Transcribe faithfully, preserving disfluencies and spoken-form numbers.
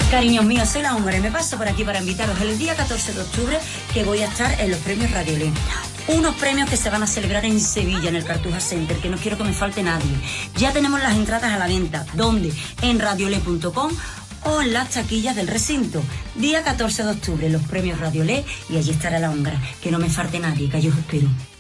Cariños míos, soy la Húngara y me paso por aquí para invitaros el día catorce de octubre que voy a estar en los premios Radiolé. Unos premios que se van a celebrar en Sevilla, en el Cartuja Center, que no quiero que me falte nadie. Ya tenemos las entradas a la venta. ¿Dónde? En radiolé punto com o en las taquillas del recinto. Día catorce de octubre, los premios Radiolé, y allí estará la Húngara. Que no me falte nadie, que yo os espero.